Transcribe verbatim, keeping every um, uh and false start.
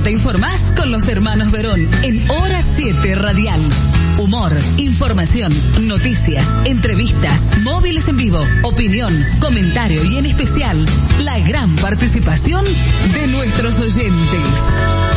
te informás con los hermanos Verón en Hora siete Radial. Humor, información, noticias, entrevistas, móviles en vivo, opinión, comentario y en especial la gran participación de nuestros oyentes.